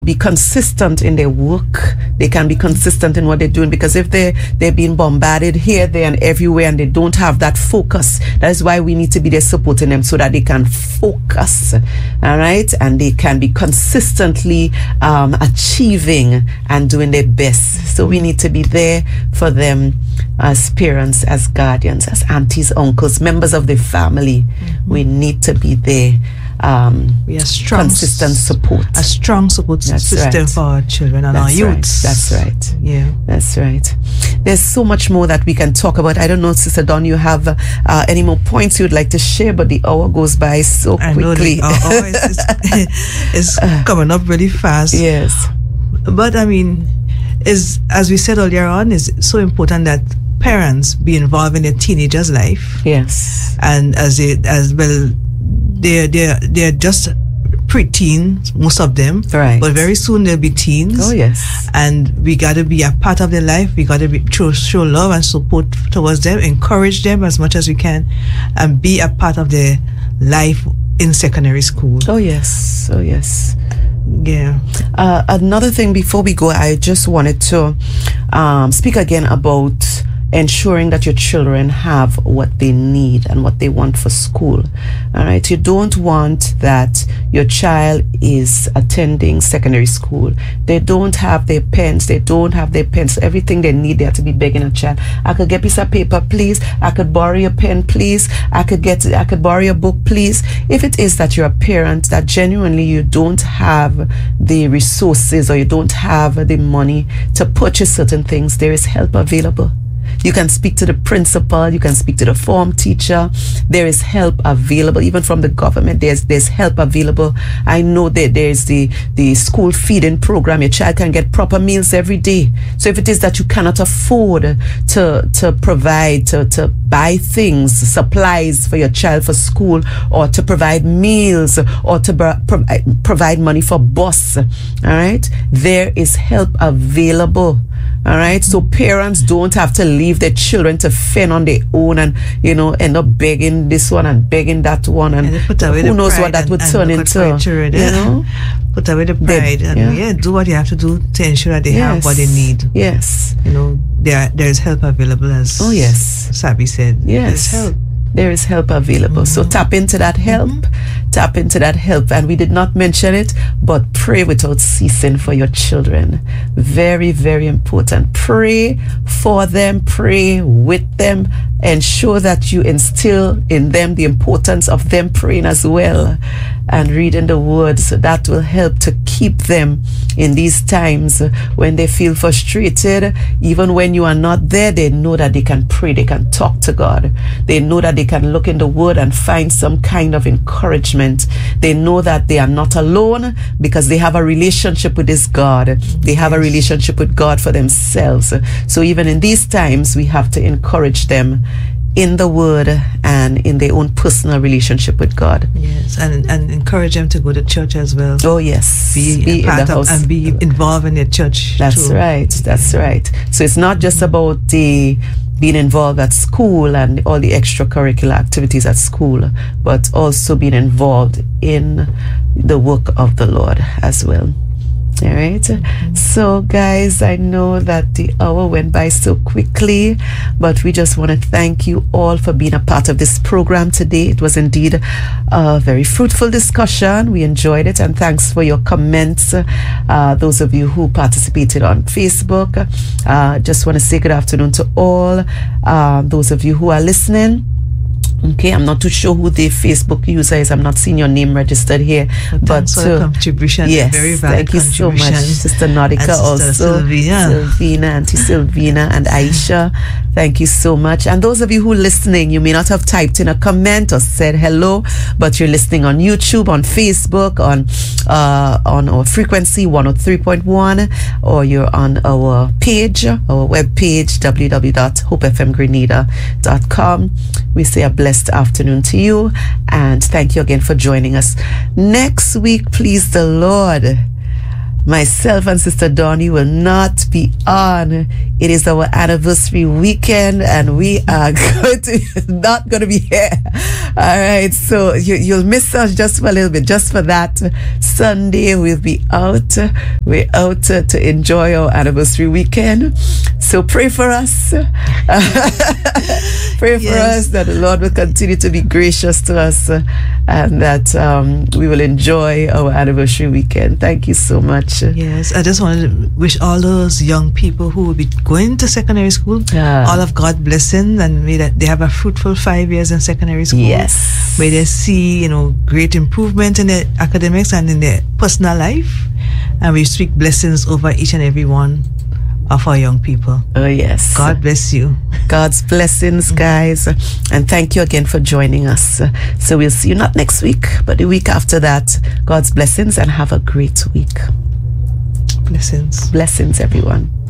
be consistent in their work. They can be consistent in what they're doing, because if they're being bombarded here, there, and everywhere, and they don't have that focus, that is why we need to be there supporting them so that they can focus, all right, and they can be consistently achieving and doing their best. So we need to be there for them as parents, as guardians, as aunties, uncles, members of the family. We need to be there. We are strong, consistent support. A strong support system for our children and our youths. That's right. Yeah. That's right. There's so much more that we can talk about. I don't know, Sister Dawn, you have any more points you'd like to share, but the hour goes by so quickly. It's coming up really fast. Yes. But I mean, as we said earlier on, it's so important that parents be involved in their teenagers' life. Yes. And they're just pre-teens, most of them, right? But very soon they'll be teens. Oh yes. And we got to be a part of their life. We got to show love and support towards them, encourage them as much as we can, and be a part of their life in secondary school. Oh yes. Oh yes. Yeah. Another thing before we go, I just wanted to speak again about ensuring that your children have what they need and what they want for school. All right. You don't want that your child is attending secondary school. They don't have their pens. They don't have their pens. Everything they need, they have to be begging a child. I could get a piece of paper, please. I could borrow your pen, please. I could borrow your book, please. If it is that you're a parent that genuinely you don't have the resources or you don't have the money to purchase certain things, there is help available. You can speak to the principal, you can speak to the form teacher. There is help available, even from the government. There's help available. I know that there's the school feeding program. Your child can get proper meals every day. So if it is that you cannot afford to provide, to buy things, supplies for your child for school, or to provide meals, or to provide money for bus, all right, there is help available. All right, so parents don't have to leave their children to fend on their own and, end up begging this one and begging that one, and who knows what that would turn into. Put away the pride and do what you have to do to ensure that they have what they need. Yes. There is help available, as Sabi said. Yes. There's help. There is help available. So tap into that help. Tap into that help. And we did not mention it, but pray without ceasing for your children. Very, very important. Pray for them. Pray with them. Ensure that you instill in them the importance of them praying as well and reading the word. So that will help to keep them in these times when they feel frustrated. Even when you are not there, they know that they can pray. They can talk to God. They know that they can look in the word and find some kind of encouragement. They know that they are not alone because they have a relationship with this God. They have a relationship with God for themselves. So even in these times, we have to encourage them in the word and in their own personal relationship with God. Yes, and encourage them to go to church as well. Oh yes, be part of and be involved in the church. That's too. Right. That's right. So it's not just about the being involved at school and all the extracurricular activities at school, but also being involved in the work of the Lord as well. All right. So guys, I know that the hour went by so quickly, but we just want to thank you all for being a part of this program today. It was indeed a very fruitful discussion. We enjoyed it, and thanks for your comments. Those of you who participated on Facebook, just want to say good afternoon to all. Those of you who are listening, okay, I'm not too sure who the Facebook user is. I'm not seeing your name registered here. But contribution. Yes, very valid thank you so much, Sister Nautica, also Sylvina, Auntie Sylvina, and Aisha. Thank you so much. And those of you who are listening, you may not have typed in a comment or said hello, but you're listening on YouTube, on Facebook, on our frequency 103.1, or you're on our page, our webpage, www.hopefmgrenada.com. We say a blessed afternoon to you, and thank you again for joining us. Next week, please the Lord, myself and Sister Donnie will not be on. It is our anniversary weekend and we are not going to be here. All right, so you'll miss us just for a little bit. Just for that Sunday, we'll be out. We're out to enjoy our anniversary weekend. So pray for us. Pray for us that the Lord will continue to be gracious to us and that we will enjoy our anniversary weekend. Thank you so much. Yes, I just want to wish all those young people who will be going to secondary school all of God's blessings, and may that they have a fruitful 5 years in secondary school. Yes, where they see great improvement in their academics and in their personal life, and we speak blessings over each and every one of our young people. Oh yes, God bless you. God's blessings, guys, and thank you again for joining us. So we'll see you not next week but the week after that. God's blessings and have a great week. Blessings everyone.